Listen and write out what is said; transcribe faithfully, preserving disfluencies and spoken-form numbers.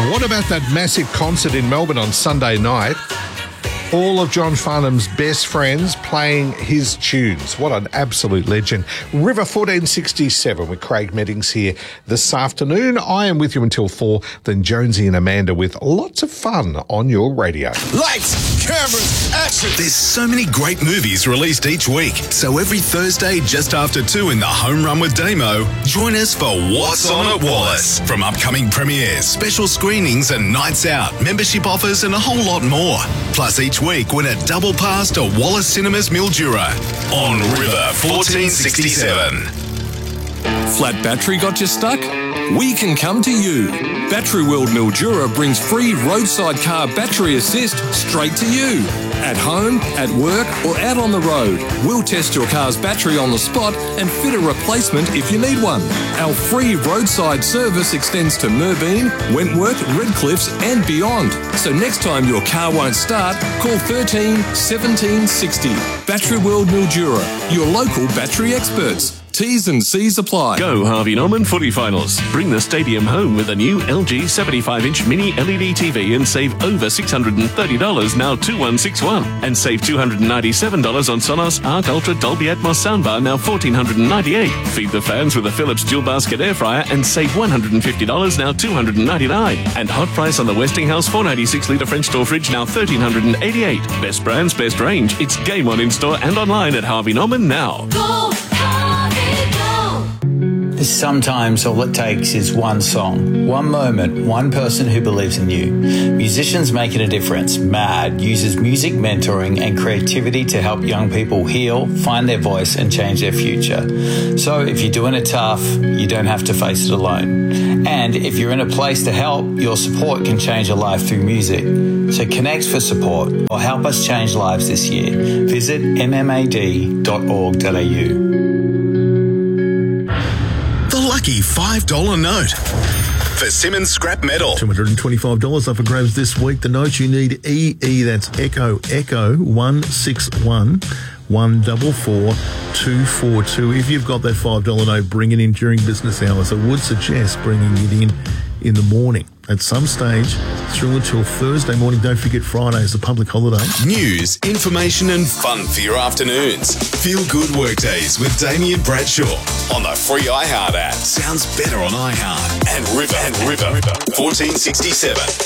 What about that massive concert in Melbourne on Sunday night? All of John Farnham's best friends playing his tunes. What an absolute legend. River fourteen sixty-seven with Craig Meddings here this afternoon. I am with you until four, then Jonesy and Amanda with lots of fun on your radio. Lights, cameras, action. There's so many great movies released each week. So every Thursday just after two in the Home Run with Damo, join us for What's On at Wallace. From upcoming premieres, special screenings and nights out, membership offers and a whole lot more. Plus each week win a double pass to Wallace Cinemas Mildura on River fourteen sixty-seven. Flat battery got you stuck? We can come to you. Battery World Mildura brings free roadside car battery assist straight to you. At home, at work or out on the road, we'll test your car's battery on the spot and fit a replacement if you need one. Our free roadside service extends to Merbeen, Wentworth, Redcliffs and beyond. So next time your car won't start, call thirteen seventeen sixty. Battery World Mildura, your local battery experts. T's and C's apply. Go Harvey Norman Footy Finals. Bring the stadium home with a new L G seventy-five inch mini L E D T V and save over six hundred thirty dollars, now two one six one. And save two hundred ninety-seven dollars on Sonos Arc Ultra Dolby Atmos soundbar, now one thousand four hundred ninety-eight dollars. Feed the fans with a Philips dual basket air fryer and save one hundred fifty dollars, now two hundred ninety-nine dollars. And hot price on the Westinghouse four ninety-six litre French door fridge, now one thousand three hundred eighty-eight dollars. Best brands, best range. It's game on in store and online at Harvey Norman now. Go! Sometimes all it takes is one song, one moment, one person who believes in you. Musicians Making a Difference, MAD, uses music mentoring and creativity to help young people heal, find their voice and change their future. So if you're doing it tough, you don't have to face it alone. And if you're in a place to help, your support can change a life through music. So connect for support or help us change lives this year. Visit m m a d dot org dot a u. Lucky five dollar note for Simmons Scrap Metal. two hundred twenty-five dollars up for grabs this week. The note you need, E E, that's Echo, Echo, one six one, one four four, two four two. If you've got that five dollar note, bring it in during business hours. I would suggest bringing it in in the morning. At some stage, through until Thursday morning. Don't forget Friday is a public holiday. News, information and fun for your afternoons. Feel good workdays with Damien Bradshaw on the free iHeart app. Sounds better on iHeart. And River, and River, fourteen sixty-seven.